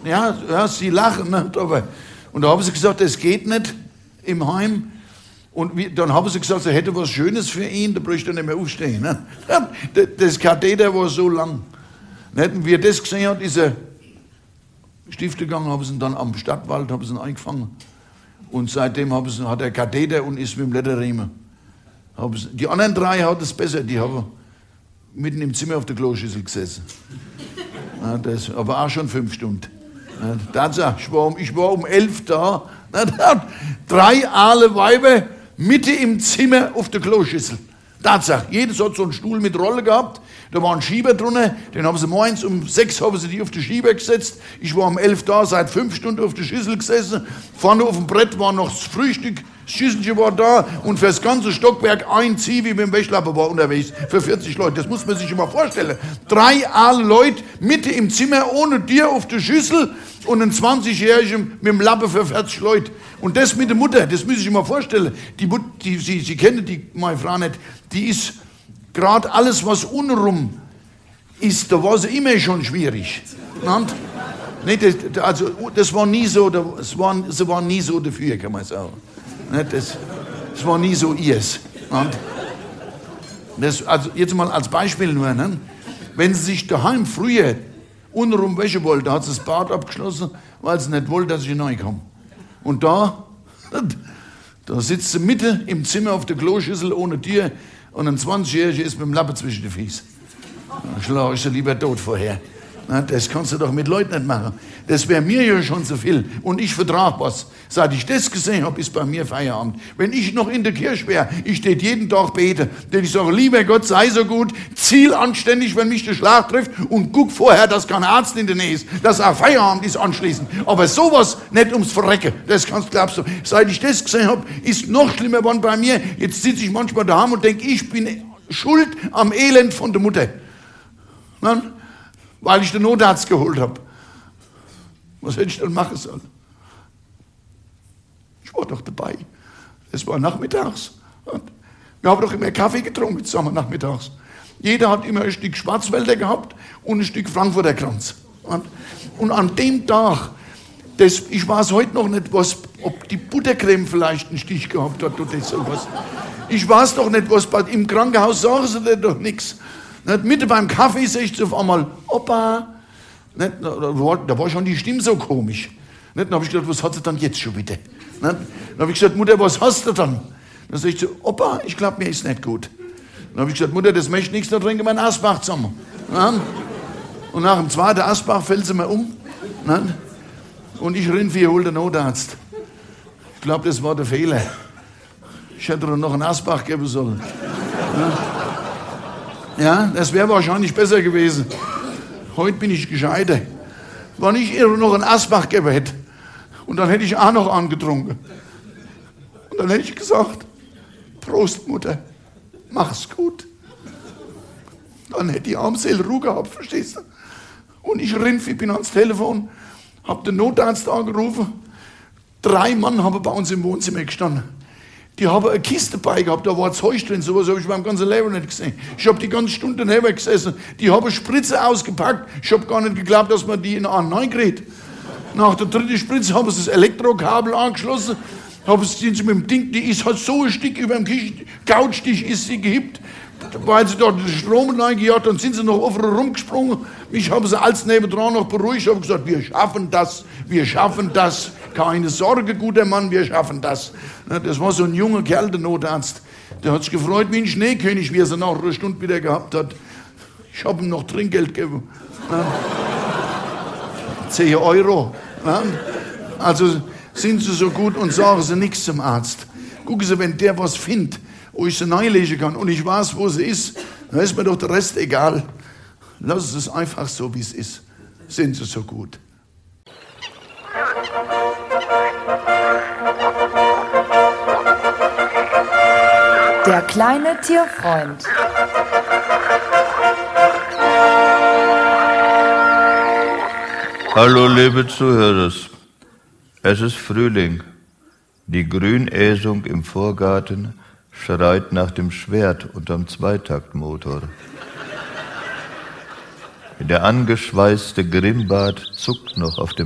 Ja, sie lachen. Nicht? Und da haben sie gesagt, das geht nicht im Heim. Und dann haben sie gesagt, sie hätte was Schönes für ihn, da bräuchte er nicht mehr aufstehen. Ne? Das Katheter war so lang. Nicht? Und wie er das gesehen hat, ist er Stifte gegangen, haben sie ihn dann am Stadtwald haben sie ihn eingefangen. Und seitdem hat er Katheter und ist mit dem Lederriemen. Die anderen 3 hatten es besser, die haben mitten im Zimmer auf der Kloschüssel gesessen. Ja, das, aber auch schon 5 Stunden. Ja, Tatsache, ich war um 11 da. 3 aale Weiber Mitte im Zimmer auf der Kloschüssel. Tatsache, jedes hat so einen Stuhl mit Rolle gehabt. Da war ein Schieber drunter, den haben sie morgens um 6 haben sie die auf den Schieber gesetzt. Ich war um 11 da, seit 5 Stunden auf der Schüssel gesessen. Vorne auf dem Brett war noch das Frühstück, das Schüsselchen war da und für das ganze Stockwerk ein Zivi mit dem Wäschlappen war unterwegs für 40 Leute. Das muss man sich immer vorstellen. 3 aale Leute Mitte im Zimmer ohne Tür auf der Schüssel und ein 20-Jähriger mit dem Lappen für 40 Leute. Und das mit der Mutter, das muss ich immer vorstellen. Sie kennen meine Frau nicht, die ist gerade alles, was unrum ist, da war sie immer schon schwierig. Das war nie so, sie war nie so dafür, kann man sagen. Das war nie so ihrs. Also jetzt mal als Beispiel nur, ne? Wenn sie sich daheim früher unrum wäschen wollte, hat sie das Bad abgeschlossen, weil sie nicht wollte, dass ich hineinkomme. Und da sitzt sie mitten im Zimmer auf der Kloschüssel ohne Tür und ein 20-Jähriger ist mit dem Lappen zwischen den Füßen. Da schlage ich sie lieber tot vorher. Das kannst du doch mit Leuten nicht machen. Das wäre mir ja schon zu viel. Und ich vertrage was. Seit ich das gesehen habe, ist bei mir Feierabend. Wenn ich noch in der Kirche wäre, ich tät jeden Tag beten. Denn ich sage, lieber Gott, sei so gut, ziel anständig, wenn mich der Schlag trifft und guck vorher, dass kein Arzt in der Nähe ist, dass auch Feierabend ist anschließend. Aber sowas nicht ums Verrecken. Das kannst du glaubst du. Seit ich das gesehen habe, ist noch schlimmer geworden bei mir. Jetzt sitze ich manchmal daheim und denke, ich bin schuld am Elend von der Mutter. Weil ich den Notarzt geholt habe. Was hätte ich dann machen sollen? Ich war doch dabei. Es war nachmittags. Wir haben doch immer Kaffee getrunken zusammen nachmittags. Jeder hat immer ein Stück Schwarzwälder gehabt und ein Stück Frankfurter Kranz. Und an dem Tag, ich weiß heute noch nicht, ob die Buttercreme vielleicht einen Stich gehabt hat oder sowas. Ich weiß doch nicht, was im Krankenhaus sagen sie dir doch nichts. Mitte beim Kaffee sehe ich auf einmal, Opa. Da war schon die Stimme so komisch. Dann habe ich gedacht, was hat sie dann jetzt schon wieder? Dann habe ich gesagt, Mutter, was hast du dann? Dann sage ich so, Opa, ich glaube, mir ist nicht gut. Dann habe ich gesagt, Mutter, das möchte ich nichts, dann trinken wir einen Asbach zusammen. Und nach dem 2. Asbach fällt sie mir um. Und ich renn für hol den Notarzt. Ich glaube, das war der Fehler. Ich hätte noch einen Asbach geben sollen. Ja, das wäre wahrscheinlich besser gewesen. Heute bin ich gescheiter. Wenn ich ihr noch einen Asbach gegeben hätte und dann hätte ich auch noch angetrunken. Und dann hätte ich gesagt, Prost, Mutter, mach's gut. Dann hätte die Armseele Ruhe gehabt, verstehst du? Und ich bin ans Telefon, hab den Notarzt angerufen. 3 Mann haben bei uns im Wohnzimmer gestanden. Die haben eine Kiste dabei gehabt, da war Zeug drin, sowas habe ich beim ganzen Leben nicht gesehen. Ich habe die ganze Stunde daneben gesessen, die haben Spritze ausgepackt, ich habe gar nicht geglaubt, dass man die in einen reinkriegt. Nach der 3. Spritze haben sie das Elektrokabel angeschlossen, sind sie mit dem Ding, die ist halt so ein Stück über dem Couchtisch ist sie gehippt, weil sie dort den Strom reingejagt, dann sind sie noch offen rumgesprungen. Mich haben sie als nebendran noch beruhigt, haben gesagt, wir schaffen das. Keine Sorge, guter Mann, wir schaffen das. Das war so ein junger Kerl, der Notarzt. Der hat sich gefreut wie ein Schneekönig, wie er sie nach einer Stunde wieder gehabt hat. Ich habe ihm noch Trinkgeld gegeben. 10 Euro. Also sind Sie so gut und sagen Sie nichts zum Arzt. Gucken Sie, wenn der was findet, wo ich sie reinlegen kann und ich weiß, wo sie ist, dann ist mir doch der Rest egal. Lassen Sie es einfach so, wie es ist. Sind Sie so gut. Der kleine Tierfreund. Hallo liebe Zuhörer, es ist Frühling. Die Grünäsung im Vorgarten schreit nach dem Schwert unterm Zweitaktmotor. Der angeschweißte Grimbart zuckt noch auf dem